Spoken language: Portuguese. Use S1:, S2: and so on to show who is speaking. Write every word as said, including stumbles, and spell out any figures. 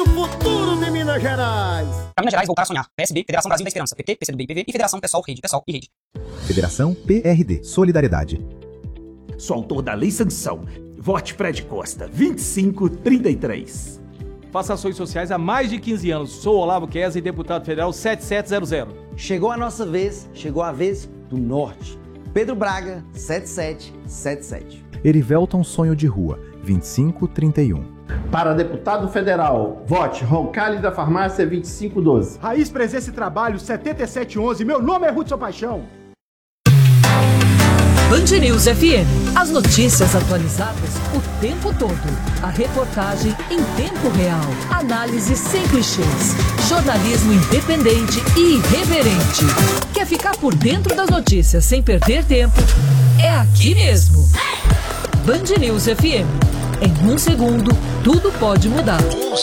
S1: o futuro de Minas Gerais.
S2: Para Minas Gerais voltar a sonhar. P S B, Federação Brasil da Esperança. P T, P C do B e P V e Federação PSOL, Rede, PSOL e Rede.
S3: Federação P R D, Solidariedade.
S4: Sou autor da Lei Sanção. Vote Fred Costa, vinte e cinco trinta e três.
S5: Faço ações sociais há mais de quinze anos. Sou Olavo Kesa e deputado federal sete sete zero zero.
S6: Chegou a nossa vez, chegou a vez do Norte. Pedro Braga, sete sete sete sete.
S3: Erivelton Sonho de Rua, vinte e cinco trinta e um.
S7: Para deputado federal, vote Roncalli da Farmácia vinte e cinco doze.
S8: Raiz Presença e Trabalho setenta e sete onze. Meu nome é Hudson Paixão.
S9: Band News F M. As notícias atualizadas o tempo todo. A reportagem em tempo real. Análise sem clichês. Jornalismo independente e irreverente. Quer ficar por dentro das notícias sem perder tempo? É aqui mesmo. Band News F M. Em um segundo, tudo pode mudar. Um